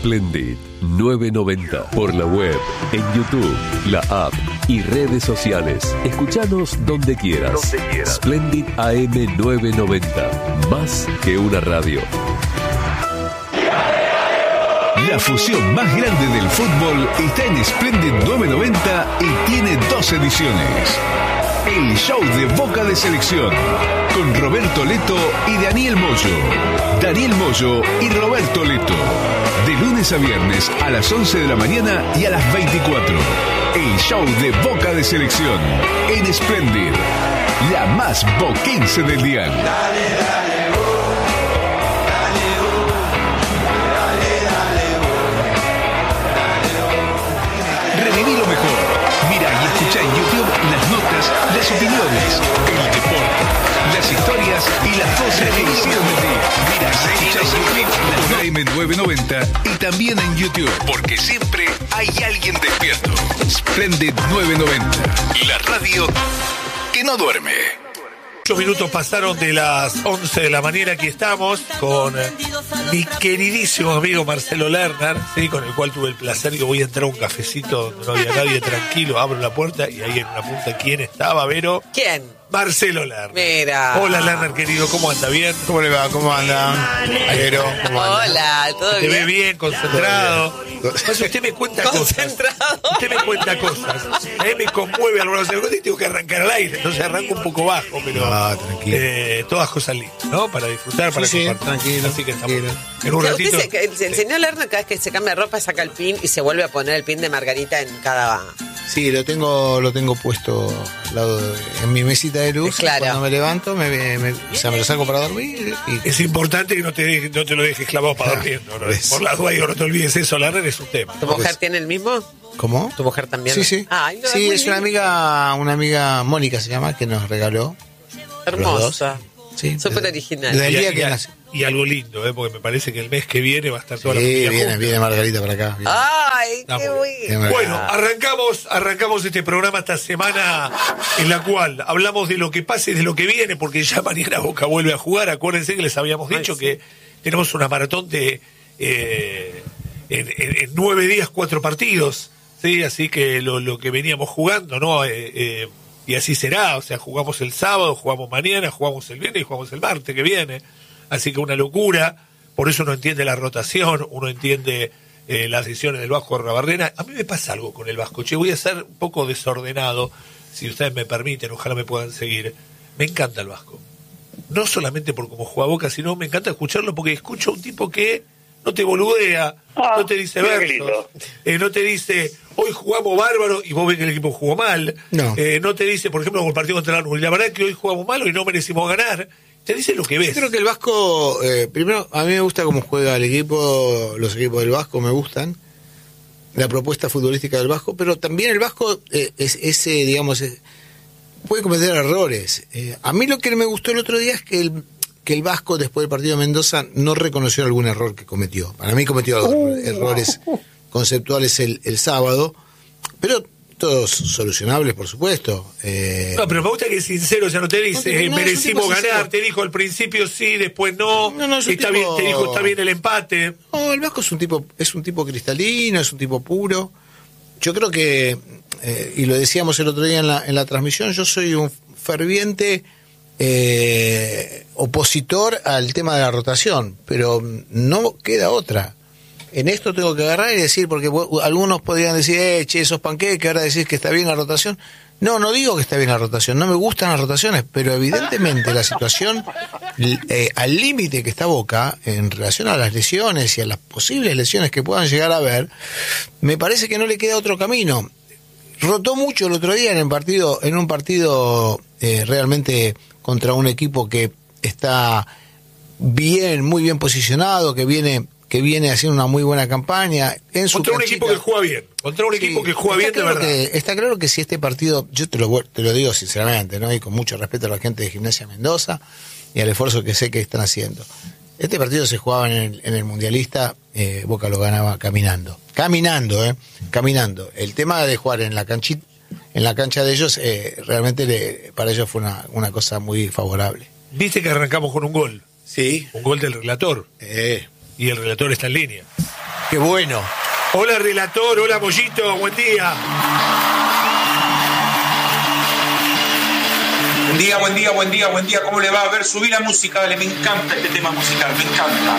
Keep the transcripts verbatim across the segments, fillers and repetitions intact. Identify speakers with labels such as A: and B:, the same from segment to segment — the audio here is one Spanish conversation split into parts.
A: Splendid novecientos noventa. Por la web, en YouTube, la app y redes sociales. Escuchanos donde quieras. Donde quieras. Splendid A M novecientos noventa. Más que una radio.
B: La fusión más grande del fútbol está en Splendid novecientos noventa y tiene dos ediciones. El show de Boca de Selección, con Roberto Leto y Daniel Moyo. Daniel Moyo y Roberto Leto. De lunes a viernes a las once de la mañana y a las veinticuatro. El show de Boca de Selección en Splendid, la más boquense del dial. Dale, dale, oh, dale, oh, dale, dale, oh, dale, oh. Reviví lo mejor. Mira y escucha en YouTube las notas, las opiniones, el deporte, las historias y las voces de edición del día. Mira, escucha en YouTube la A M novecientos noventa y también en YouTube, porque siempre hay alguien despierto. Splendid novecientos noventa, la radio que no duerme.
C: Ocho minutos pasaron de las once de la mañana. Aquí estamos con eh, mi queridísimo amigo Marcelo Lerner, ¿sí? Con el cual tuve el placer. Yo voy a entrar a un cafecito donde no había nadie, tranquilo, abro la puerta y ahí en una punta, ¿quién estaba, Vero?
D: ¿Quién?
C: Marcelo Lerner.
D: Mira.
C: Hola, Lerner, querido, ¿cómo anda? ¿Bien?
E: ¿Cómo le va? ¿Cómo anda? Vero, ¿cómo anda?
D: Hola, ¿todo
C: Te
D: bien?
C: ve bien, concentrado. Pues usted me cuenta cosas.
D: Concentrado.
C: Usted me cuenta cosas. A mí me conmueve algunas cosas y tengo que arrancar al aire. Entonces arranco un poco bajo, pero
E: Ah, tranquilo.
C: eh, todas cosas lindas, ¿no? Para disfrutar, para
E: Sí, sí,
C: compartir.
E: tranquilo,
C: Así que estamos
E: tranquilo.
C: en un
D: O sea,
C: ratito.
D: usted se- el, el señor Lerner cada vez que se cambia de ropa saca el pin y se vuelve a poner el pin de Margarita en cada...
E: Sí, lo tengo, lo tengo puesto al lado de- en mi mesita de luz.
D: Claro.
E: Cuando me levanto, me, me, o sea, me lo saco para dormir. Y,
C: Es importante que no te, deje- no te lo dejes clavado para dormir. No, no,
E: ¿ves?
C: por las dudas, digo, no te olvides eso, Lerner es un tema.
D: ¿Tu mujer tiene el mismo?
E: ¿Cómo?
D: ¿Tu mujer también?
E: Sí, sí.
D: Ay, no,
E: sí,
D: muy
E: es una
D: lindo.
E: amiga, una amiga, Mónica se llama, que nos regaló.
D: Hermosa.
E: Sí,
D: Súper
E: desde-
D: original.
E: desde el
C: Y,
E: día
C: y-
E: que nació.
C: y algo lindo, ¿eh? Porque me parece que el mes que viene va a estar
E: Sí,
C: toda la familia
E: viene,
C: junta.
E: viene Margarita para acá. viene.
D: Ay,
C: Ah,
D: qué
C: muy
D: bueno.
E: bien.
C: Bueno, arrancamos, arrancamos este programa esta semana en la cual hablamos de lo que pasa y de lo que viene, porque ya mañana Boca vuelve a jugar. Acuérdense que les habíamos dicho
D: Ay, sí.
C: que tenemos una maratón de eh, en, en- en nueve días, cuatro partidos, sí, así que lo, lo que veníamos jugando, ¿no? Eh, eh, y así será, o sea, jugamos el sábado, jugamos mañana, jugamos el viernes y jugamos el martes que viene. Así que una locura, por eso uno entiende la rotación, uno entiende eh, las decisiones del Vasco Arrabarrena. A mí me pasa algo con el Vasco, che, voy a ser un poco desordenado, si ustedes me permiten, ojalá me puedan seguir. Me encanta el Vasco. No solamente por cómo juega Boca, sino me encanta escucharlo porque escucho a un tipo que no te boludea,
F: Ah,
C: no te dice
F: mira qué
C: versos,
F: lindo.
C: eh, no te dice, hoy jugamos bárbaro y vos ves que el equipo jugó mal.
E: No.
C: Eh, no te dice, por ejemplo, con el partido contra la y la verdad es que hoy jugamos mal y no merecimos ganar. Te dice lo que ves.
E: Yo creo que el Vasco, eh, primero, a mí me gusta cómo juega el equipo, los equipos del Vasco me gustan, la propuesta futbolística del Vasco, pero también el Vasco, eh, es, ese, digamos, es- puede cometer errores. Eh, a mí lo que me gustó el otro día es que el, que el Vasco, después del partido de Mendoza, no reconoció algún error que cometió. Para mí cometió
F: Uh.
E: errores conceptuales el, el sábado, pero todos solucionables, por supuesto. Eh,
C: No, pero me gusta que es sincero, ya no te dice,
E: No, no,
C: eh,
E: es un
C: merecimos
E: tipo
C: ganar,
E: sincero.
C: te dijo al principio sí, después no,
E: No, no, es un
C: está
E: tipo-
C: bien, te dijo está bien el empate.
E: No, el Vasco es un tipo, es un tipo cristalino, es un tipo puro. Yo creo que, eh, y lo decíamos el otro día en la, en la transmisión, yo soy un ferviente eh, opositor al tema de la rotación, pero no queda otra. En esto tengo que agarrar y decir, porque vos- algunos podrían decir, eh, che, esos panqueques, ahora decís que está bien la rotación. No, no digo que está bien la rotación, no me gustan las rotaciones, pero evidentemente la situación eh, al límite que está Boca en relación a las lesiones y a las posibles lesiones que puedan llegar a haber, me parece que no le queda otro camino. Rotó mucho el otro día en el partido, en un partido eh, realmente contra un equipo que está bien, muy bien posicionado, que viene que viene haciendo una muy buena campaña en su
C: Contra un
E: canchita.
C: equipo que juega bien, contra un
E: Sí,
C: equipo que juega bien
E: está
C: de
E: claro
C: verdad.
E: que- está claro que si este partido, yo te lo, te lo digo sinceramente, ¿no? Y con mucho respeto a la gente de Gimnasia Mendoza y al esfuerzo que sé que están haciendo. Este partido se jugaba en el, en el Mundialista, eh, Boca lo ganaba caminando. Caminando, ¿eh? Caminando. El tema de jugar en la canchita, en la cancha de ellos, eh, realmente le- para ellos fue una, una cosa muy favorable.
C: Viste que arrancamos con un gol,
E: Sí.
C: un gol del relator,
E: Eh,
C: y el relator está en línea.
E: Qué bueno.
C: Hola, relator. Hola, Mollito. Buen día.
F: Buen día, buen día, buen día, buen día. ¿Cómo le va? A ver, subí la música, dale. Me encanta este tema musical, me encanta.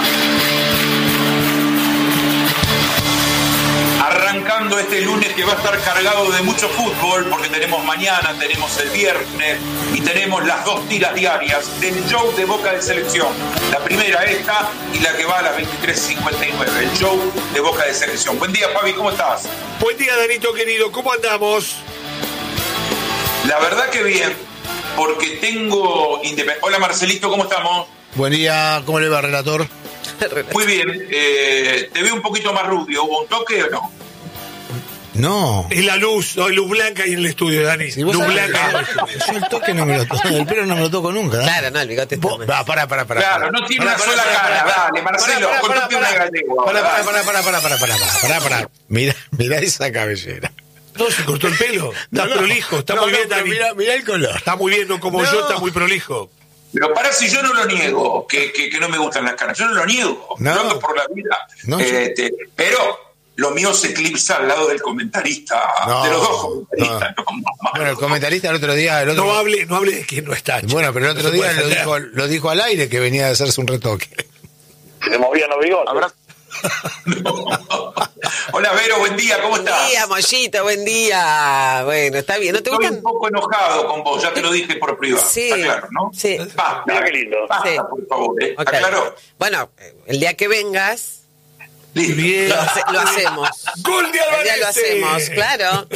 F: Arrancando este lunes que va a estar cargado de mucho fútbol, porque tenemos mañana, tenemos el viernes y tenemos las dos tiras diarias del show de Boca de Selección. La primera esta y la que va a las veintitrés cincuenta y nueve, el show de Boca de Selección. Buen día, Fabi, ¿cómo estás?
C: Buen día, Danito querido. ¿Cómo andamos?
F: La verdad que bien, porque tengo... Independ... Hola, Marcelito, ¿cómo estamos?
E: Buen día, ¿cómo le va, relator?
F: Muy bien, eh, te veo un poquito más rubio. ¿Hubo un toque o no?
E: No.
C: Es la luz, no hay luz blanca ahí en el estudio, Dani.
E: Si vos
C: luz
E: sabés,
C: blanca.
E: ah, yo el toque no me lo toco, el pelo no me lo toco nunca. ¿eh?
D: Claro, no, el bigote está
E: Vos,
D: mal.
E: va, pará, pará, pará.
F: Claro, no tiene
E: Pará,
F: una
E: pará,
F: sola
E: pará,
F: cara.
E: pará,
F: Dale, Marcelo,
E: pará, pará,
F: contate una
E: pará,
F: gallego.
E: Pará,
F: ahora,
E: pará,
F: dale.
E: pará, pará, pará, pará, pará, pará, pará. Mirá, mirá esa cabellera.
C: No, se cortó el pelo. Está
E: No, no.
C: prolijo, está
E: No,
C: muy
E: no,
C: bien,
E: pero
C: Dani.
E: Mirá, mirá el color.
C: Está muy bien, no como
E: No.
C: yo, está muy prolijo.
F: Pero para si yo no lo niego, que, que, que no me gustan las caras. Yo no lo niego.
E: No.
F: Yo ando por la vida.
E: No,
F: este, pero lo mío se eclipsa al lado del comentarista,
E: No,
F: de los dos comentaristas.
E: no.
F: No, mamá.
E: Bueno, el comentarista el otro día... El otro...
C: No hable, no hable de quien no está. chico.
E: Bueno, pero el otro
C: No se
E: día
C: puede
E: lo
C: defender.
E: dijo, lo dijo al aire que venía de hacerse un retoque.
G: Se le movían los bigotes.
F: Habrá- No. Hola, Vero, buen día, ¿cómo
D: Buen
F: estás?
D: día, Mollito, buen día. Bueno, está bien. ¿No te
F: Estoy
D: gustan?
F: un poco enojado con vos, ya te lo dije por privado.
D: Sí,
F: Está claro, ¿no?
D: sí.
F: Basta,
G: Mira qué lindo.
F: basta,
D: Sí.
F: por favor, ¿eh?
D: Ok.
F: ¿Está claro?
D: Bueno, el día que vengas,
F: Listo.
C: Bien.
D: lo, hace- lo hacemos.
C: Gol de
D: El
C: Alvarez.
D: día lo hacemos, claro.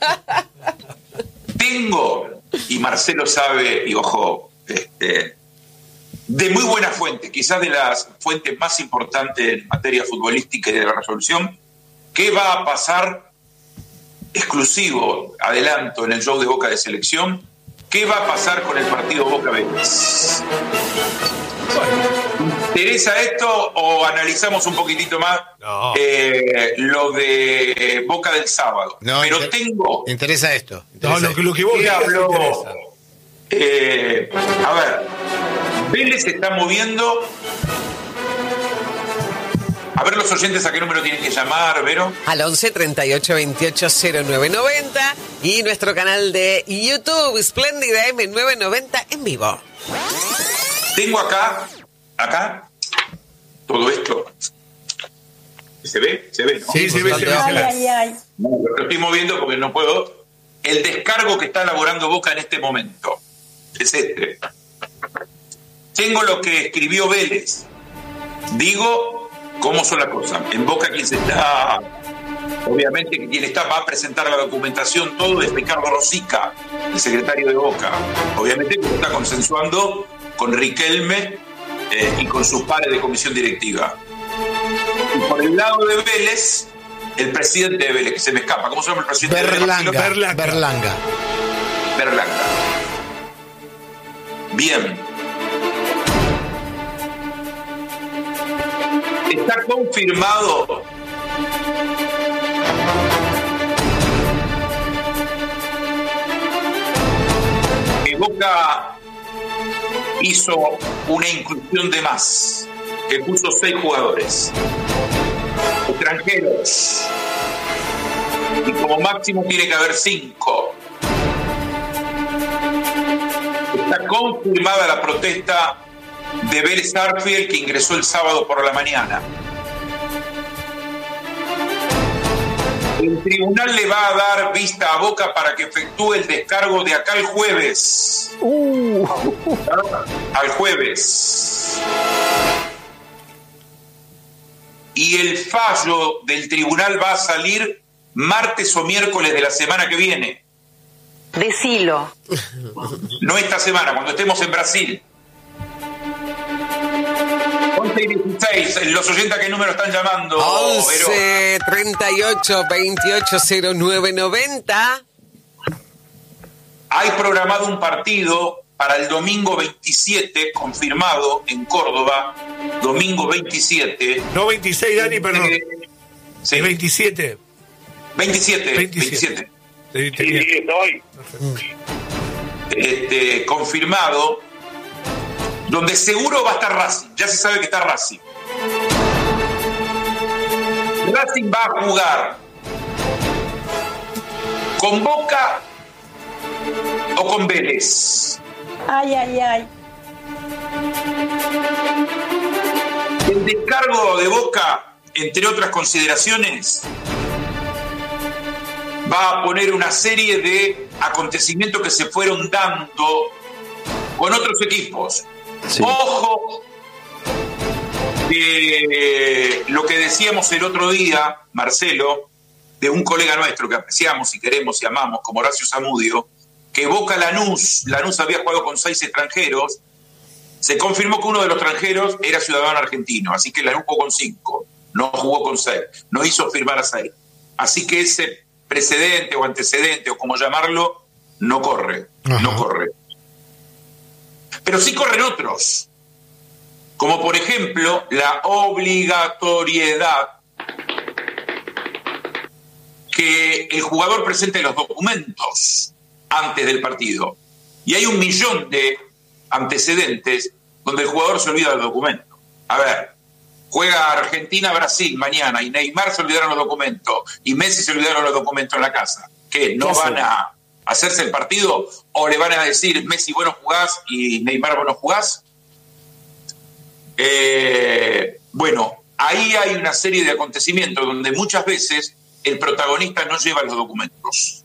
F: Tengo, y Marcelo sabe, y ojo, este, de muy buena fuente, quizás de las fuentes más importantes en materia futbolística y de la resolución, ¿qué va a pasar exclusivo, adelanto, en el show de Boca de Selección? ¿Qué va a pasar con el partido Boca Vélez? ¿Interesa esto o analizamos un poquitito más
C: No.
F: eh, lo de eh, Boca del sábado?
E: No,
F: Pero
E: inter-
F: tengo...
E: Interesa esto.
C: No,
E: interesa
C: lo que, lo que vos
F: ¿Qué
C: digas
F: habló?
C: interesa.
F: Eh, a ver, Vélez se está moviendo. A ver los oyentes a qué número tienen que llamar, Vero.
D: Al once treinta y ocho veintiocho cero nueve noventa y nuestro canal de YouTube, Splendid M nueve noventa en vivo.
F: Tengo acá, acá, todo esto. ¿Se ve? ¿Se ve? ¿no?
C: Sí, se ve, se ve. se ve.
H: Ay, ay.
F: No, lo estoy moviendo porque no puedo. El descargo que está elaborando Boca en este momento es este. Tengo lo que escribió Vélez. Digo cómo son las cosas. En Boca quien se está, obviamente que quien está va a presentar la documentación, todo es Ricardo Rosica, el secretario de Boca. Obviamente que está consensuando con Riquelme eh, y con sus pares de comisión directiva. Y por el lado de Vélez, el presidente de Vélez, que se me escapa, ¿cómo se llama el presidente de
E: Berlanga.
F: Vélez?
C: Berlanga.
E: Berlanga.
F: Berlanga. Bien. Está confirmado que Boca hizo una inclusión de más, que puso seis jugadores extranjeros y como máximo tiene que haber cinco. Está confirmada la protesta de Vélez Sarsfield, que ingresó el sábado por la mañana. El tribunal le va a dar vista a Boca para que efectúe el descargo de acá el jueves.
H: Uh.
F: Al jueves. Y el fallo del tribunal va a salir martes o miércoles de la semana que viene.
H: Decilo.
F: No esta semana, cuando estemos en Brasil. once y dieciséis, los oyentes a qué número están llamando, Vero?
D: once treinta y ocho veintiocho cero nueve noventa.
F: Hay programado un partido para el domingo veintisiete, confirmado en Córdoba, domingo veintisiete.
C: No veintiséis, Dani, perdón.
F: Eh, sí,
C: Es veintisiete.
F: veintisiete,
C: veintisiete.
F: veintisiete.
C: Sí,
G: Sí,
C: tenía.
G: sí, estoy.
F: Este, confirmado, donde seguro va a estar Racing. Ya se sabe que está Racing. Racing va a jugar con Boca o con Vélez.
H: Ay, ay, ay.
F: El descargo de Boca, entre otras consideraciones, va a poner una serie de acontecimientos que se fueron dando con otros equipos. Sí. Ojo, que lo que decíamos el otro día, Marcelo, de un colega nuestro que apreciamos y queremos y amamos, como Horacio Zamudio, que Boca Lanús, Lanús había jugado con seis extranjeros, se confirmó que uno de los extranjeros era ciudadano argentino, así que Lanús jugó con cinco, no jugó con seis, no hizo firmar a seis. Así que ese precedente o antecedente, o como llamarlo, no corre, Ajá. no corre. Pero sí corren otros, como por ejemplo la obligatoriedad que el jugador presente los documentos antes del partido. Y hay un millón de antecedentes donde el jugador se olvida del documento. A ver, juega Argentina-Brasil mañana y Neymar se olvidaron los documentos y Messi se olvidaron los documentos en la casa. ¿Qué? ¿No van a hacerse el partido? ¿O le van a decir Messi, vos no jugás y Neymar, vos no jugás? Eh, bueno, ahí hay una serie de acontecimientos donde muchas veces el protagonista no lleva los documentos.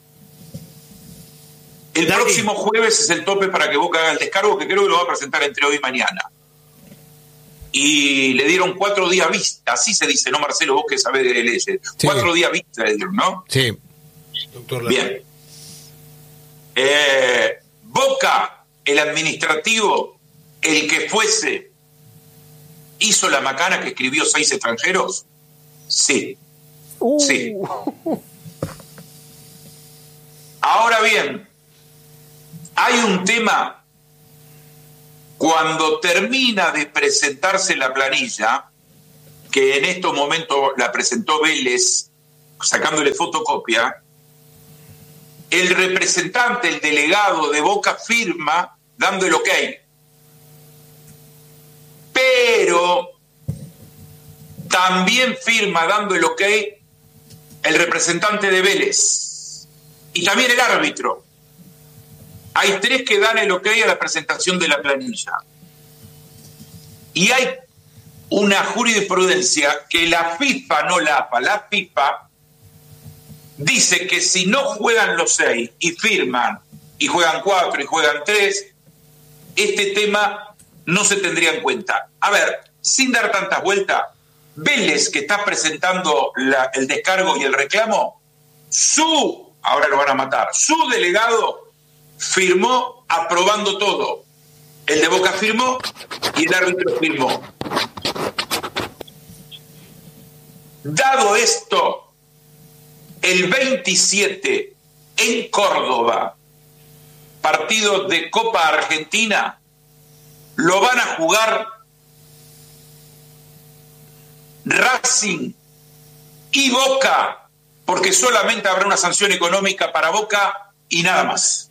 F: El Dale. próximo jueves es el tope para que Boca haga el descargo, que creo que lo va a presentar entre hoy y mañana. Y le dieron cuatro días vista, así se dice, ¿no, Marcelo? Vos que sabés de leyes. Sí. Cuatro días vista le dieron, ¿no?
E: Sí.
F: Doctor Bien. Eh, Boca, el administrativo, el que fuese, ¿hizo la macana que escribió seis extranjeros? Sí. Uh. Sí. Ahora bien, hay un tema cuando termina de presentarse la planilla, que en estos momentos la presentó Vélez, sacándole fotocopia, el representante, el delegado de Boca firma dando el ok. Pero también firma dando el ok el representante de Vélez y también el árbitro. Hay tres que dan el ok a la presentación de la planilla. Y hay una jurisprudencia que la FIFA, no la AFA, la FIFA dice que si no juegan los seis y firman, y juegan cuatro y juegan tres, este tema no se tendría en cuenta. A ver, sin dar tantas vueltas, Vélez, que está presentando la, el descargo y el reclamo, su, ahora lo van a matar, su delegado firmó aprobando todo. El de Boca firmó y el árbitro firmó. Dado esto, el veintisiete en Córdoba, partido de Copa Argentina, lo van a jugar Racing y Boca, porque solamente habrá una sanción económica para Boca y nada más.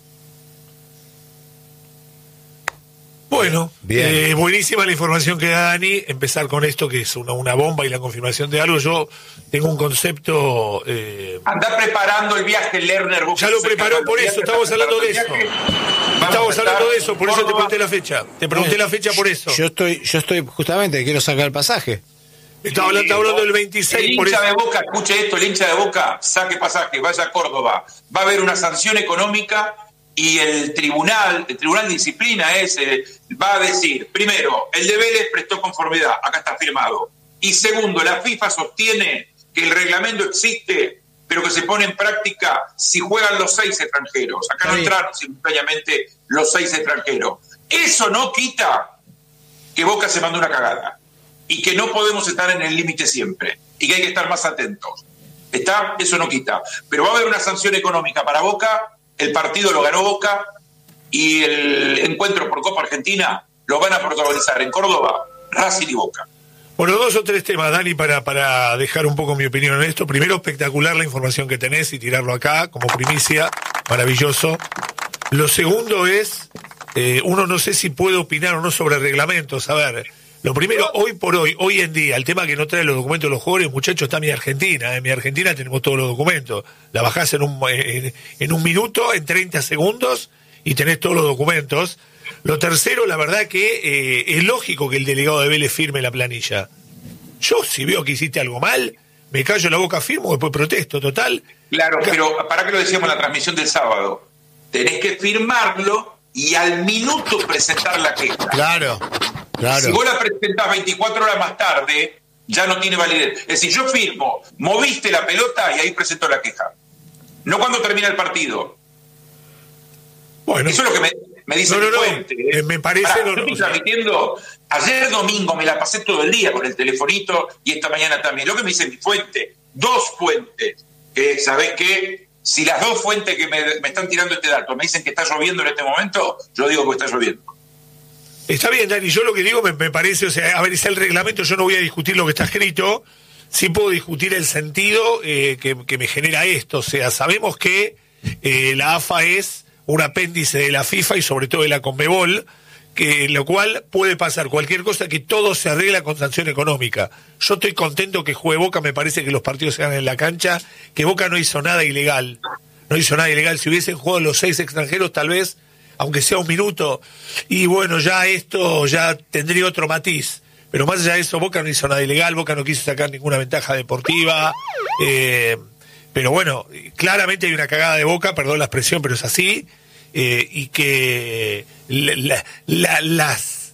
C: Bueno, eh, buenísima la información que da Dani. Empezar con esto que es una, una bomba y la confirmación de algo. Yo tengo un concepto... Eh...
F: Anda preparando el viaje, Lerner.
C: Ya lo preparó por eso, estamos hablando de eso. Estamos hablando de eso, por eso te pregunté la fecha. Te pregunté la fecha por eso.
E: Yo estoy, yo estoy justamente, quiero sacar el pasaje.
C: Estaba hablando, está hablando del veintiséis.
F: El
C: por
F: hincha
C: eso.
F: de Boca, escuche esto, el hincha de Boca, saque pasaje, vaya a Córdoba. Va a haber una sanción económica y el tribunal, el tribunal de disciplina ese va a decir, primero, el de Vélez prestó conformidad, acá está firmado. Y segundo, la FIFA sostiene que el reglamento existe, pero que se pone en práctica si juegan los seis extranjeros. Acá no entraron simultáneamente los seis extranjeros. Eso no quita que Boca se mandó una cagada y que no podemos estar en el límite siempre y que hay que estar más atentos. ¿Está? Eso no quita. Pero va a haber una sanción económica para Boca. El partido lo ganó Boca y el encuentro por Copa Argentina lo van a protagonizar en Córdoba, Racing y Boca.
C: Bueno, dos o tres temas, Dani, para, para dejar un poco mi opinión en esto. Primero, espectacular la información que tenés y tirarlo acá como primicia, maravilloso. Lo segundo es, eh, uno no sé si puede opinar o no sobre reglamentos. A ver, Lo primero, hoy por hoy, hoy en día, el tema que no trae los documentos de los jugadores, muchachos, está mi Argentina. En mi Argentina tenemos todos los documentos. La bajás en un, en, en un minuto, en treinta segundos, y tenés todos los documentos. Lo tercero, la verdad que eh, es lógico que el delegado de Vélez firme la planilla. Yo, si veo que hiciste algo mal, me callo la boca, firmo, después protesto, total.
F: Claro, pero para que lo decíamos en la transmisión del sábado, tenés que firmarlo y al minuto presentar la queja.
E: Claro, claro.
F: Si vos la presentás veinticuatro horas más tarde, ya no tiene validez. Es decir, yo firmo, moviste la pelota y ahí presento la queja. No cuando termina el partido.
C: Bueno.
F: Eso es lo que me, me dice
C: no,
F: mi
C: no,
F: fuente.
C: No.
F: ¿eh?
C: Me parece...
F: Pará,
C: no,
F: yo estoy
C: no,
F: transmitiendo, ayer domingo me la pasé todo el día con el telefonito y esta mañana también. Lo que me dice mi fuente, dos fuentes, que ¿sabés qué? Si las dos fuentes que me, me están tirando este dato me dicen que está lloviendo en este momento, yo digo que está lloviendo.
C: Está bien, Dani, yo lo que digo me, me parece, o sea, a ver, es el reglamento, yo no voy a discutir lo que está escrito, sí puedo discutir el sentido eh, que, que me genera esto, o sea, sabemos que eh, la A F A es un apéndice de la FIFA y sobre todo de la CONMEBOL, que lo cual puede pasar cualquier cosa, que todo se arregla con sanción económica. Yo estoy contento que juegue Boca, me parece que los partidos se ganan en la cancha, que Boca no hizo nada ilegal, no hizo nada ilegal, si hubiesen jugado los seis extranjeros tal vez, aunque sea un minuto, y bueno, ya esto ya tendría otro matiz, pero más allá de eso, Boca no hizo nada ilegal, Boca no quiso sacar ninguna ventaja deportiva, eh, pero bueno, claramente hay una cagada de Boca, perdón la expresión, pero es así, eh, y que la, la, la, las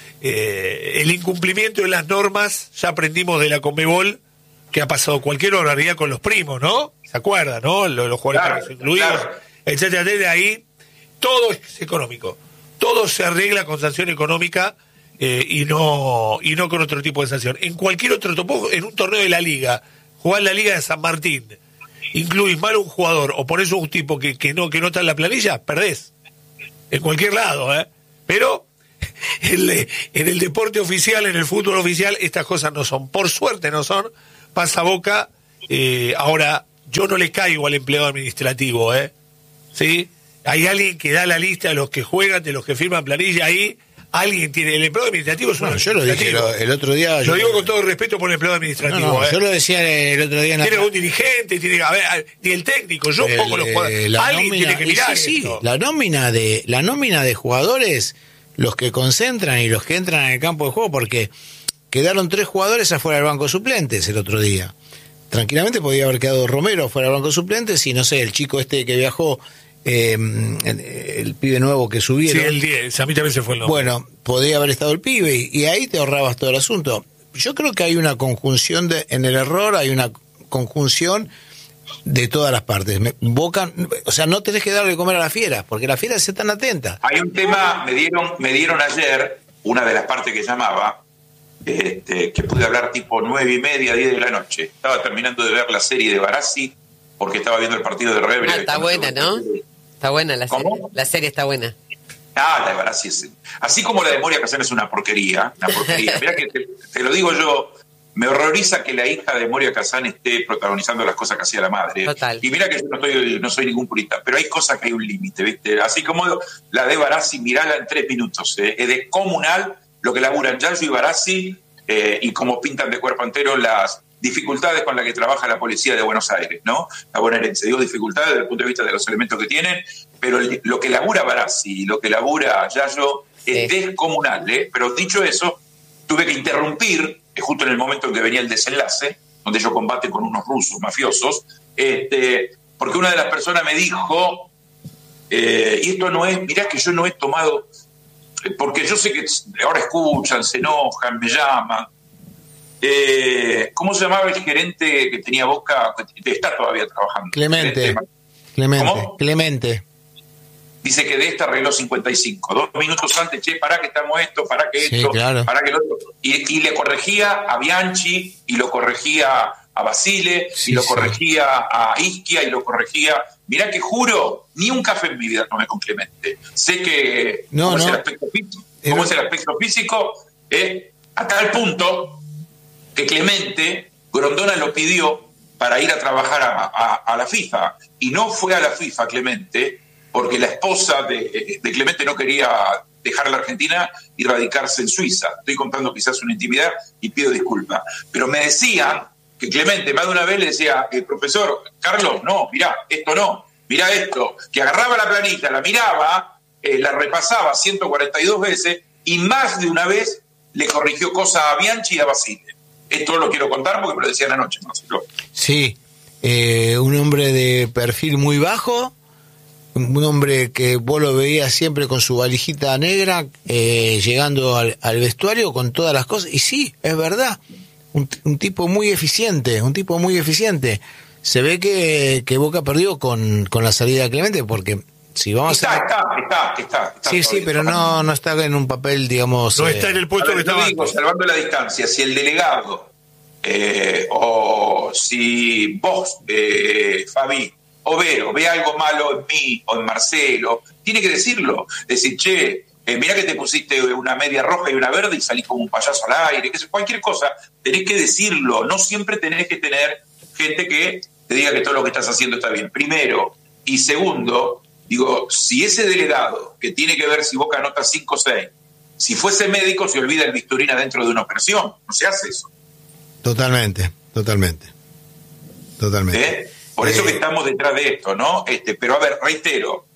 C: eh, el incumplimiento de las normas, ya aprendimos de la CONMEBOL, que ha pasado cualquier barbaridad con los primos, ¿no? ¿Se acuerdan, no? Los, los jugadores
F: claro,
C: incluidos,
F: claro.
C: etcétera, de ahí, todo es económico, todo se arregla con sanción económica eh, y no y no con otro tipo de sanción. En cualquier otro topo, en un torneo de la Liga, jugar la Liga de San Martín, incluís mal a un jugador o ponés un tipo que, que no que no está en la planilla, perdés. En cualquier lado, ¿eh? Pero en, en el deporte oficial, en el fútbol oficial, estas cosas no son. Por suerte no son. Pasa Boca. Eh, ahora, yo no le caigo al empleado administrativo, ¿eh? ¿Sí? Hay alguien que da la lista de los que juegan, de los que firman planilla ahí. Alguien tiene. El empleado administrativo es un
E: bueno, yo lo dije lo, el otro día.
C: Lo
E: yo
C: digo
E: lo...
C: con todo respeto por el empleado administrativo.
E: No, no,
C: ¿eh?
E: yo lo decía el otro día. En
C: tiene
E: la...
C: un dirigente, tiene a ver, ni el técnico. Yo
E: el,
C: pongo los jugadores.
E: La
C: alguien
E: nómina,
C: tiene que mirar
E: sí,
C: esto.
E: Sí, la nómina de la nómina de jugadores, los que concentran y los que entran en el campo de juego, porque quedaron tres jugadores afuera del banco de suplentes el otro día. Tranquilamente podía haber quedado Romero afuera del banco de suplentes y no sé, el chico este que viajó. Eh, el, el pibe nuevo que subieron.
C: Sí, el diez, a mí también se fue el nombre.
E: Bueno, podría haber estado el pibe y, y ahí te ahorrabas todo el asunto. Yo creo que hay una conjunción de, en el error, hay una conjunción de todas las partes. Me, Boca, o sea, no tenés que darle de comer a las fieras, porque las fieras están atentas.
F: Hay un tema, me dieron, me dieron ayer, una de las partes que llamaba, este, que pude hablar tipo nueve y media, diez de la noche. Estaba terminando de ver la serie de Barassi, porque estaba viendo el partido de Rebre.
D: Ah, está buena, ¿no? Está buena la serie.
F: ¿Cómo?
D: La serie está buena.
F: Ah, la de Barassi es... Así como la de Moria Kazan es una porquería, una porquería. Mirá que te, te lo digo yo, me horroriza que la hija de Moria Kazan esté protagonizando las cosas que hacía la madre.
D: Total.
F: Y mira que yo no, estoy, no soy ningún purista, pero hay cosas que hay un límite, ¿viste? Así como la de Barassi, mirala en tres minutos. ¿eh? Es descomunal lo que laburan Yayo y Barassi eh, y cómo pintan de cuerpo entero las dificultades con las que trabaja la policía de Buenos Aires, ¿no? La bonaerense. Digo dificultades desde el punto de vista de los elementos que tienen, pero el, lo que labura Barassi, lo que labura Yayo es sí. descomunal, ¿eh? Pero dicho eso, tuve que interrumpir, justo en el momento en que venía el desenlace, donde ellos combaten con unos rusos mafiosos, este, porque una de las personas me dijo, eh, y esto no es, mirá que yo no he tomado, porque yo sé que ahora escuchan, se enojan, me llaman. Eh, ¿Cómo se llamaba el gerente que tenía Boca, que está todavía trabajando?
E: Clemente. Clemente.
F: ¿Cómo?
E: Clemente.
F: Dice que de esta arregló cincuenta y cinco. Dos minutos antes, che, pará que estamos esto, pará que
E: sí,
F: esto,
E: claro.
F: pará que lo otro. Y, y le corregía a Bianchi, y lo corregía a Basile,
E: sí,
F: y lo
E: sí.
F: corregía a Ischia, y lo corregía... Mirá que juro, ni un café en mi vida tomé con Clemente. Sé que
E: no,
F: cómo,
E: no.
F: Es el aspecto físico, cómo
E: el...
F: es el aspecto físico, eh, a tal punto que Clemente, Grondona lo pidió para ir a trabajar a, a, a la FIFA, y no fue a la FIFA Clemente, porque la esposa de, de Clemente no quería dejar la Argentina y radicarse en Suiza. Estoy contando quizás una intimidad y pido disculpas. Pero me decían que Clemente más de una vez le decía, eh, profesor, Carlos, no, mirá, esto no, mirá esto, que agarraba la planita, la miraba, eh, la repasaba ciento cuarenta y dos veces y más de una vez le corrigió cosas a Bianchi y a Basile. Esto lo quiero contar porque me lo decían anoche, Marcelo.
E: Sí, eh, un hombre de perfil muy bajo, un hombre que vos lo veías siempre con su valijita negra, eh, llegando al, al vestuario con todas las cosas, y sí, es verdad, un, un tipo muy eficiente, un tipo muy eficiente. Se ve que, que Boca perdió con, con la salida de Clemente, porque si vamos
F: está,
E: a...
F: Está, está, está, está.
E: Sí, sí, pero no, no está en un papel, digamos...
C: No
E: eh,
C: está en el puesto
F: a ver,
C: que estaba
F: digo,
C: antes.
F: salvando la distancia, si el delegado eh, o si vos, eh, Fabi, o Vero, ve algo malo en mí o en Marcelo, tiene que decirlo. Decir, che, eh, mirá que te pusiste una media roja y una verde y salís como un payaso al aire, que sé, cualquier cosa, tenés que decirlo. No siempre tenés que tener gente que te diga que todo lo que estás haciendo está bien. Primero. Y segundo, digo, si ese delegado, que tiene que ver si Boca anota cinco o seis, si fuese médico se olvida el bisturín dentro de una operación. No se hace eso.
E: Totalmente, totalmente. Totalmente.
F: ¿Eh? Por eso que estamos detrás de esto, ¿no? Este, pero a ver, reitero,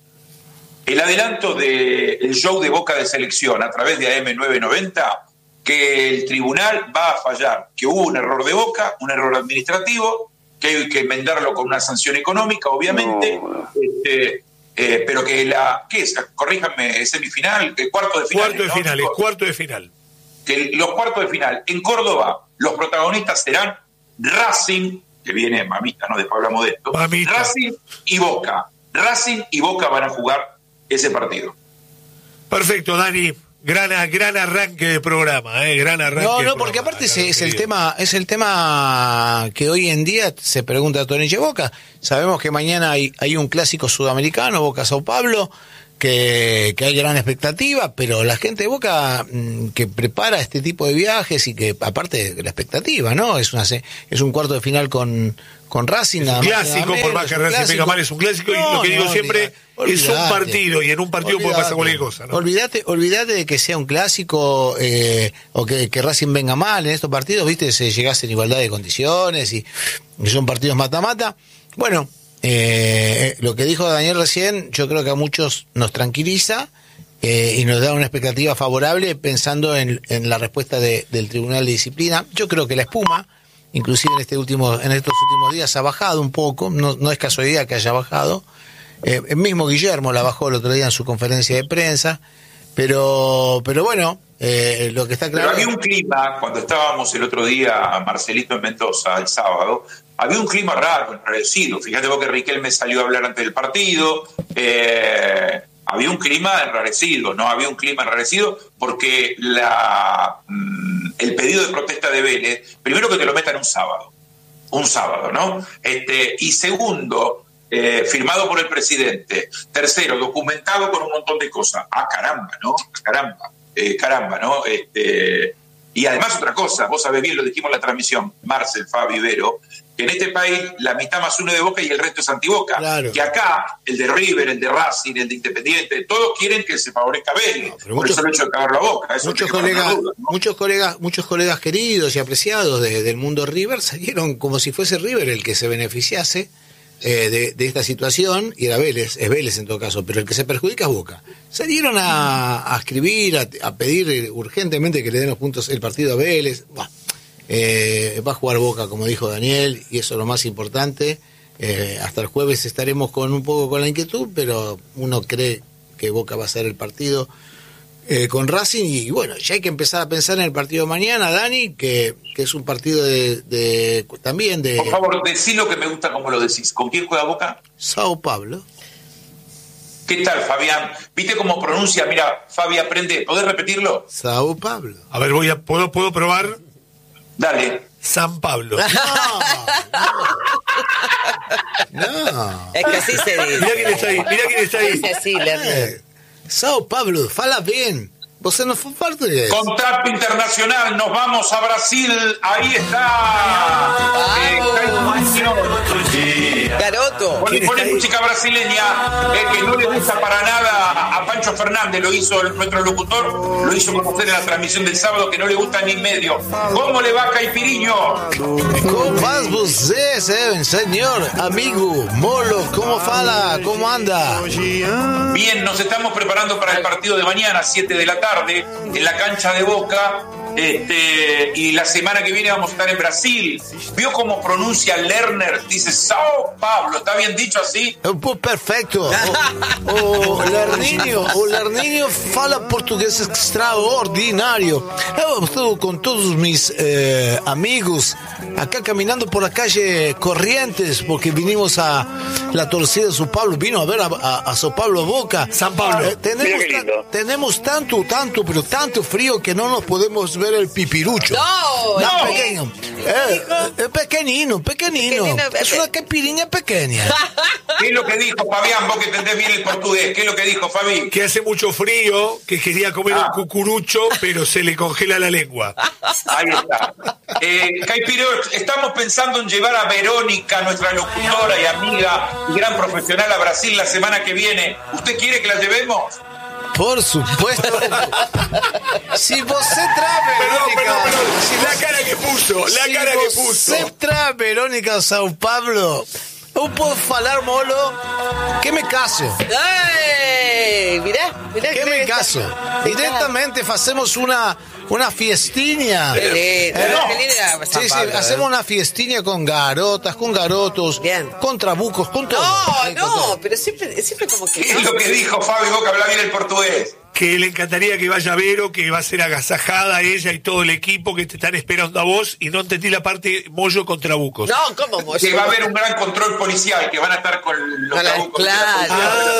F: el adelanto del show de Boca de Selección a través de A M novecientos noventa, que el tribunal va a fallar, que hubo un error de Boca, un error administrativo, que hay que enmendarlo con una sanción económica, obviamente, no. este, eh, pero que la, ¿qué es? Corríjanme, semifinal, cuarto de final.
C: Cuarto de
F: ¿no?
C: final, es cuarto de final.
F: Que los cuartos de final en Córdoba, los protagonistas serán Racing, que viene mamita, ¿no? Después hablamos de esto. Mamita. Racing y Boca. Racing y Boca van a jugar ese partido.
C: Perfecto, Dani. Gran, gran arranque de programa, ¿eh? Gran arranque.
E: No, no,
C: de
E: porque
C: programa,
E: aparte es, es el tema, es el tema que hoy en día se pregunta a Torrenche Boca. Sabemos que mañana hay, hay un clásico sudamericano, Boca Sao Paulo, que, que hay gran expectativa, pero la gente de Boca mmm, que prepara este tipo de viajes y que aparte de la expectativa, ¿no? Es una es un cuarto de final con, con Racing.
C: Es un clásico, por más que Racing venga mal, es un clásico, no, y lo que digo no, siempre olvidate, es un partido, y en un partido olvidate, puede pasar cualquier cosa, ¿no? Olvídate, olvídate de que sea un clásico eh, o que, que Racing venga mal en estos partidos, viste, se llegase en igualdad de condiciones y, y son partidos mata-mata. Bueno, Eh, lo que dijo Daniel recién, yo creo que a muchos nos tranquiliza eh, y nos da una expectativa favorable pensando en, en la respuesta de, del Tribunal de Disciplina. Yo creo que la espuma, inclusive en este último, en estos últimos días, ha bajado un poco. No, no es casualidad que haya bajado. Eh, el mismo Guillermo la bajó el otro día en su conferencia de prensa, pero, pero bueno, eh, lo que está claro.
F: Pero había un clima cuando estábamos el otro día, Marcelito en Mendoza, el sábado. Había un clima raro, enrarecido. Fíjate vos que Riquelme salió a hablar antes del partido. Eh, había un clima enrarecido, ¿no? Había un clima enrarecido porque la, mm, el pedido de protesta de Vélez, primero que te lo metan un sábado. Un sábado, ¿no? Este, y segundo, eh, firmado por el presidente. Tercero, documentado con un montón de cosas. Ah, caramba, ¿no? Caramba, eh, caramba, ¿no? Este, y además otra cosa, vos sabés bien, lo dijimos en la transmisión, Marcel, Fabi, Vero, que en este país la mitad más uno de Boca y el resto es antiboca. Claro. Que acá, el de River, el de Racing, el de Independiente, todos quieren que se favorezca a Vélez. No, por eso el hecho de cagar la boca. Eso
E: muchos, colegas, duda, ¿no? muchos, colegas, muchos colegas queridos y apreciados de, del mundo River salieron como si fuese River el que se beneficiase eh, de, de esta situación, y era Vélez, es Vélez en todo caso, pero el que se perjudica es Boca. Salieron a, a escribir, a, a pedir urgentemente que le den los puntos el partido a Vélez. Bah. Eh, va a jugar Boca, como dijo Daniel, y eso es lo más importante. Eh, hasta el jueves estaremos con un poco con la inquietud, pero uno cree que Boca va a ser el partido eh, con Racing, y bueno, ya hay que empezar a pensar en el partido de mañana, Dani, que, que es un partido de, de también de...
F: Por favor, decí lo que me gusta como lo decís. ¿Con quién juega Boca?
E: Sao Paulo.
F: ¿Qué tal, Fabián? ¿Viste cómo pronuncia? Mira, Fabi, aprende. ¿Podés repetirlo?
E: Sao Paulo.
C: A ver, voy a, ¿puedo, puedo probar?
F: Dale.
C: San Pablo.
E: No, no. no.
H: Es que así se dice.
C: Mirá quién está ahí, mirá quién está ahí.
H: Es así,
E: eh, Sao Paulo, fala bien. Você no fue parte de eso.
F: Contrato internacional, nos vamos a Brasil. Ahí está. Eh,
H: Garoto.
F: Bueno, Y pone música brasileña, eh, que no le gusta para nada a Pancho Fernández, lo hizo el, nuestro locutor, lo hizo conocer en la transmisión del sábado, que no le gusta ni medio. ¿Cómo le va, Caipiriño?
E: ¿Cómo vas você, señor, amigo, Molo? ¿Cómo fala? ¿Cómo anda?
F: Bien, nos estamos preparando para el partido de mañana, siete de la tarde, en la cancha de Boca. Este, y la semana que viene vamos a estar en Brasil. ¿Vio cómo pronuncia Lerner? Dice Sao Paulo. ¿Está bien dicho así?
E: Pues perfecto. O, o Lerninho, o Lerninho fala portugués extraordinario. He estado con todos mis eh, amigos acá caminando por la calle Corrientes porque vinimos a la torcida de Sao Paulo. Vino a ver a, a, a Sao Paulo Boca.
C: San Pablo.
E: Eh, tenemos, ta- tenemos tanto, tanto, pero tanto frío que no nos podemos ver el pipirucho.
D: No,
E: no,
D: no.
E: pequeño. Eh, eh, pequeñino, pequeñino.
D: Pequeñino,
E: Es una caipirinha pequeña.
F: ¿Qué es lo que dijo Fabián? Vos que entendés bien el portugués. ¿Qué es lo que dijo Fabi?
C: Que hace mucho frío, que quería comer
F: Ah.
C: un cucurucho, pero se le congela la lengua.
F: Ahí está. Eh, Caipiro, estamos pensando en llevar a Verónica, nuestra locutora y amiga y gran profesional, a Brasil la semana que viene. ¿Usted quiere que la llevemos?
E: Por supuesto. Si você trae
C: Perdón,
E: Verónica,
C: perdón, perdón.
E: si
C: La cara que puso, la
E: si
C: cara que puso.
E: você trae Verónica a Sao Paulo, eu posso falar, Molo, que me caso.
D: ¡Ay! Mirá, mirá.
E: Que me caso. Directamente hacemos una, una fiestinha.
D: Qué lindo,
E: Eh, no.
D: qué lindo San
E: Sí, sí,
D: Pablo,
E: hacemos
D: eh.
E: una fiestinha con garotas, con garotos,
D: Bien.
E: con trabucos, con todo.
D: No,
E: Sí, con todo.
D: no, pero siempre, siempre como que.
F: ¿Qué es lo que dijo Fabi? Vos que habla bien el portugués.
C: Que le encantaría que vaya Vero, que va a ser agasajada ella y todo el equipo que te están esperando a vos, y no entendí la parte Mollo contra Bucos.
D: No, ¿cómo vos?
F: Que va a haber un gran control policial, que van a estar con los
D: Con la-
F: trabucos.
D: claro.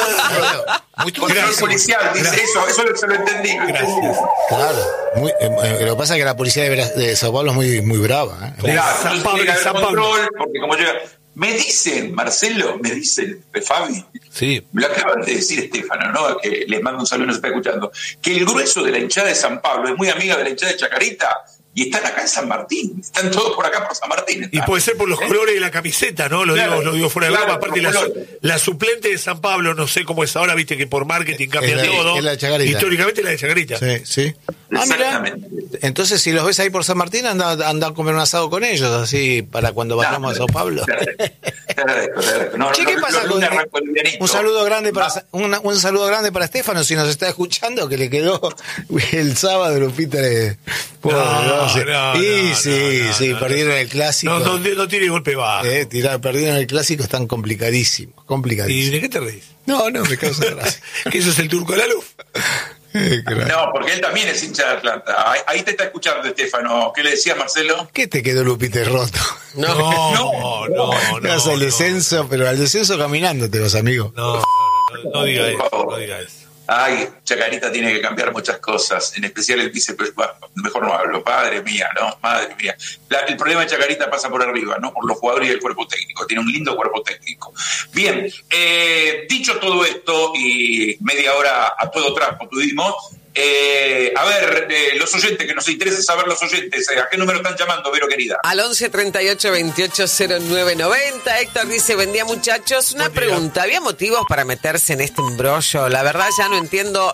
C: Ah,
E: Muy
F: Control
C: Gracias.
F: policial, dice
C: Gracias.
F: eso, eso se lo entendí.
C: Gracias.
E: Claro. Muy, eh, eh, lo que pasa es que la policía de, Bra- de Sao Paulo es muy, muy brava. ¿eh?
C: De
F: Claro,
C: San
F: entonces
C: Pablo,
F: tiene que haber
C: San Pablo.
F: control, porque como llega. Me dicen, Marcelo, me dicen, eh, Fabi,
C: Sí.
F: me lo acaban de decir Estefano, ¿no? Que les mando un saludo, no se está escuchando, que el grueso de la hinchada de San Pablo es muy amiga de la hinchada de Chacarita y están acá en San Martín, están todos por acá por San Martín.
C: Y
F: están.
C: puede ser por los
F: ¿Eh?
C: colores de la camiseta, ¿no? Lo
F: Claro,
C: digo, lo digo fuera de
F: claro,
C: broma. Aparte,
F: por
C: la,
F: los
C: su-
F: colores.
C: la suplente de San Pablo, no sé cómo es ahora, viste que por marketing cambian
E: Es la-
C: todo.
E: es la de Chacarita.
C: Históricamente la de Chacarita.
E: Sí, sí. Ah, mira.
F: Exactamente.
E: Entonces, si los ves ahí por San Martín, anda, anda a comer un asado con ellos, así, para cuando vayamos a Sao Paulo.
F: Te agradezco, te agradezco. No,
E: Che,
F: no,
E: ¿qué
F: no,
E: pasa
F: no,
E: con
F: no arranco el livianito.
E: un saludo grande para
F: Va.
E: una- un saludo grande para Estefano, si nos está escuchando, que le quedó el sábado Lupita le- Pobre,
C: No,
E: no sé.
C: no,
E: y
C: no,
E: sí,
C: no,
E: sí,
C: no,
E: perdieron el clásico.
C: No, no, no tiene golpe bajo.
E: Eh, tirar- perdieron el clásico, están complicadísimos,
C: ¿Y
E: complicadísimos.
C: de qué te reís?
E: No, no, me causa gracia.
C: ¿Que eso es el turco de la luz?
E: Eh, qué gracia.
F: No, porque él también es hincha de Atlanta. Ahí, ahí te está escuchando, Estefano. ¿Qué le decía Marcelo?
E: ¿Qué te quedó Lupita roto?
C: No, no, no.
E: Vas
C: no,
E: al
C: no.
E: descenso, pero al descenso caminando te vas, amigo.
C: No, no, no, no diga eso, no diga eso.
F: Ay, Chacarita tiene que cambiar muchas cosas, en especial el vicepresidente. Mejor no hablo, padre mía, ¿no? Madre mía. La- el problema de Chacarita pasa por arriba, ¿no? Por los jugadores y el cuerpo técnico. Tiene un lindo cuerpo técnico. Bien, eh, dicho todo esto y media hora a todo trapo tuvimos, eh, a ver, eh, los oyentes, que nos interesa saber los oyentes, eh, ¿a qué número están llamando, Vero querida?
D: Al once treinta y ocho veintiocho cero nueve noventa. Héctor dice, buen día muchachos. Una
C: Buen día.
D: pregunta, ¿había motivos para meterse en este embrollo? La verdad ya no entiendo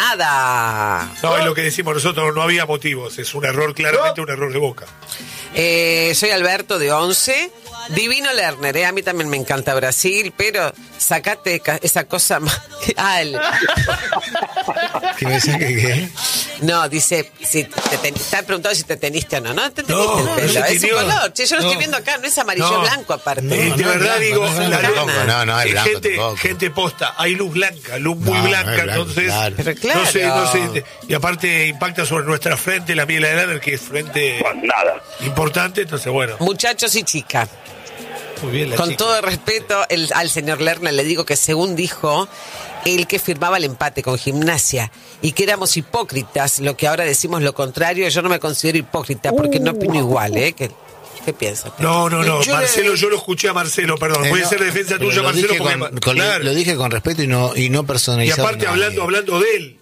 D: nada.
C: No, es lo que decimos nosotros, no había motivos. Es un error, claramente un error de Boca.
D: Eh, soy Alberto de once. Divino Lerner, eh, a mí también me encanta Brasil, pero sacate ca- esa cosa más... Ah, el-
E: ¿Qué me decía que qué?
D: No, dice, si te ten- está preguntando si te teniste o no. No te teniste
C: No,
D: el
C: no
D: pelo,
C: se
D: es un
C: tiñó.
D: color. Che, yo lo
C: No.
D: estoy viendo acá, no es amarillo,
C: No.
D: blanco aparte.
C: Eh,
E: No,
C: de
E: no es
C: verdad
E: blanco,
C: digo,
E: no es
C: la
E: blanco,
C: luz-
E: no, no es
C: eh,
E: blanco
C: gente,
E: tampoco.
C: gente posta, hay luz blanca, luz muy
E: No, no
C: blanca,
E: es blanco,
C: entonces
E: claro.
D: Pero claro.
C: no sé, no sé, y aparte impacta sobre nuestra frente, la miel de Lerner, que es frente
G: Nada.
C: importante, entonces bueno,
D: Muchachos y chicas,
C: muy bien la
D: con
C: chica.
D: todo el respeto el- al señor Lerner, le digo que según dijo, el que firmaba el empate con Gimnasia y que éramos hipócritas, lo que ahora decimos lo contrario, yo no me considero hipócrita porque no opino igual, ¿eh? ¿Qué, qué piensas?
C: No, no, no,
E: Yo le-
C: Marcelo, yo lo escuché a Marcelo, perdón,
E: Eh,
C: puede
E: no,
C: ser defensa
E: pero
C: tuya,
E: lo
C: Marcelo,
E: dije
C: porque
E: con-
C: ma-
E: con-
C: claro.
E: lo dije con respeto y no, y no
C: Y
E: personalizado.
C: aparte
E: en
C: hablando,
E: nadie.
C: hablando de él,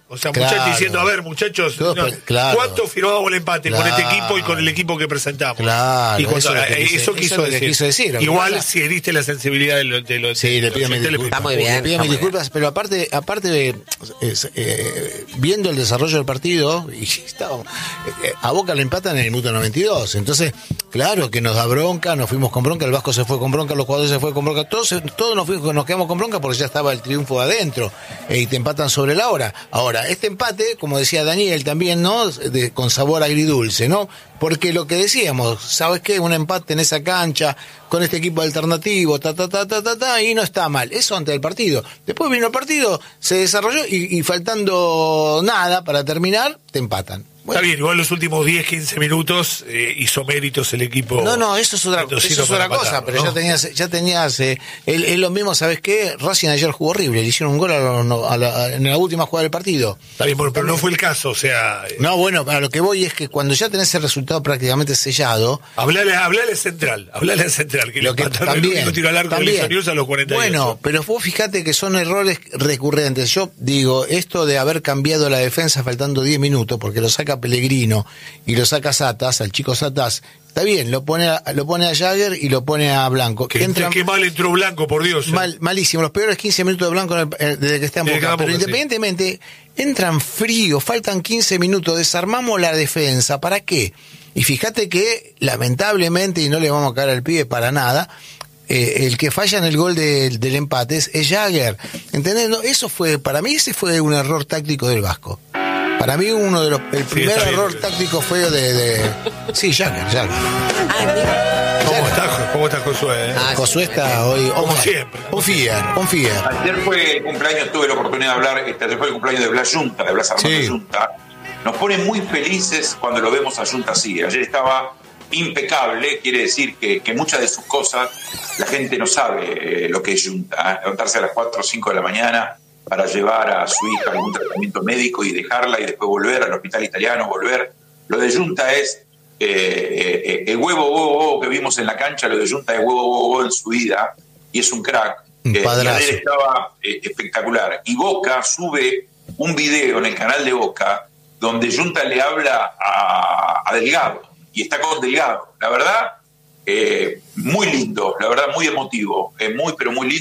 C: O sea,
E: Claro.
C: muchachos diciendo, a ver, muchachos,
E: Todos
C: no,
E: pe- claro.
C: ¿cuánto firmábamos el empate
E: Claro.
C: con este equipo y con el equipo que presentamos?
E: Claro,
C: y cuando-
E: eso es lo que
C: eh,
E: quise-
C: eso
E: eso
C: quiso
E: es lo que
C: decir.
E: quiso decir. Lo que
C: Igual
E: pasa-
C: si heriste la sensibilidad de los de los
E: Sí,
C: de
E: le
C: los
E: pido mis
C: oyentes, le
E: disculpas.
D: Está muy bien,
E: Le pido
D: está
E: mis
D: muy
E: disculpas, pero aparte, aparte de es, eh, viendo el desarrollo del partido, y estábamos, eh, a Boca lo empatan en el minuto noventa y dos. Entonces, claro que nos da bronca, nos fuimos con bronca, el Vasco se fue con bronca, los jugadores se fue con bronca, todos, todos nos, fuimos, nos quedamos con bronca porque ya estaba el triunfo adentro, eh, y te empatan sobre la hora. Ahora, este empate, como decía Daniel también, ¿no? De, con sabor agridulce, ¿no? Porque lo que decíamos, ¿sabes qué? Un empate en esa cancha, con este equipo alternativo, ta, ta, ta, ta, ta, ta, y no está mal. Eso antes del partido. Después vino el partido, se desarrolló y, y faltando nada para terminar, te empatan. Bueno,
C: Está bien, igual los últimos diez, quince minutos eh, hizo méritos el equipo.
E: no, no, eso es otra,
C: mendocino
E: eso es
C: para
E: otra cosa,
C: matarlo,
E: pero
C: ¿no?
E: ya tenías, ya tenías, eh, es es lo mismo, ¿sabes qué? Racing ayer jugó horrible, le hicieron un gol a la- a la- en la última jugada del partido.
C: Está bien, bueno, pero no fue el caso, o sea, eh,
E: No, bueno, para lo que voy es que cuando ya tenés el resultado prácticamente sellado,
C: hablale, hablale central, hablale al central, que
E: lo
C: le
E: que
C: empataron el
E: también,
C: único tiro al arco
E: también.
C: de Lisa News a los cuarenta y ocho.
E: Bueno, pero vos fíjate que son errores recurrentes. Yo digo, esto de haber cambiado la defensa faltando diez minutos, porque lo saca Pellegrino y lo saca Satas, al chico Satas, está bien, lo pone a, lo pone a Jagger y lo pone a Blanco.
C: Que,
E: Entran
C: qué mal entró Blanco, por Dios. eh.
E: mal, malísimo, los peores quince minutos de Blanco en el- eh, desde que está en
C: Desde que
E: Boca.
C: está en
E: Pero
C: Boca, sí.
E: independientemente, entran fríos, faltan quince minutos, desarmamos la defensa, ¿para qué? Y fíjate que, lamentablemente, y no le vamos a caer al pibe para nada, eh, el que falla en el gol de- del empate es, es Jagger. ¿Entendés? No, eso fue, para mí ese fue un error táctico del Vasco. Para mí uno de los, el primer
C: está bien.
E: error táctico fue de, de sí, Jagger, Jagger.
D: Ah, mira.
C: ¿Cómo está, cómo está Josué? eh?
D: Ah,
E: Josué está hoy,
C: Como
E: on-
C: siempre.
E: on fire, on fire.
F: Ayer fue el cumpleaños, tuve la oportunidad de hablar, este, ayer fue el cumpleaños de Blas Yunta, de Blas Armando
E: Sí.
F: Yunta. Nos pone muy felices cuando lo vemos a Yunta así. Ayer estaba impecable, quiere decir que, que muchas de sus cosas la gente no sabe eh, lo que es Yunta. ¿eh? Levantarse a las cuatro o cinco de la mañana para llevar a su hija a algún tratamiento médico y dejarla y después volver al hospital italiano, volver. Lo de Yunta es eh, eh, el huevo, huevo, huevo que vimos en la cancha, lo de Yunta es huevo, huevo, huevo en su vida y es un crack.
E: Un
F: Eh, y
E: padrazo.
F: ayer estaba eh, espectacular. Y Boca sube un video en el canal de Boca donde Yunta le habla a, a Delgado y está con Delgado. La verdad, eh, muy lindo, la verdad, muy emotivo, eh, muy, pero muy lindo.